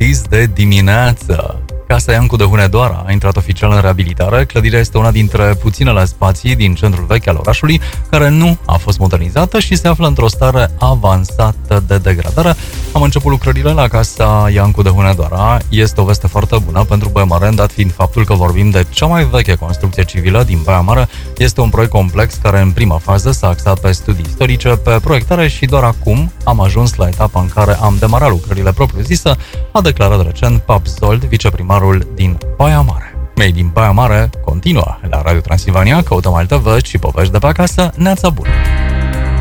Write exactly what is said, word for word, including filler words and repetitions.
zis de dimineață. Casa Iancu de Hunedoara a intrat oficial în reabilitare. Clădirea este una dintre puținele spații din centrul vechi al orașului care nu a fost modernizată și se află într-o stare avansată de degradare. Am început lucrările la Casa Iancu de Hunedoara. Este o veste foarte bună pentru Baia Mare, dat fiind faptul că vorbim de cea mai veche construcție civilă din Baia Mare. Este un proiect complex care în prima fază s-a axat pe studii istorice, pe proiectare și doar acum am ajuns la etapa în care am demarat lucrările propriu-zise, a declarat recent Pap Zold, viceprimarul din Baia Mare. Made din Baia Mare continuă la Radio Transilvania, căutăm alte vești și povești de pe acasă. Neața bună!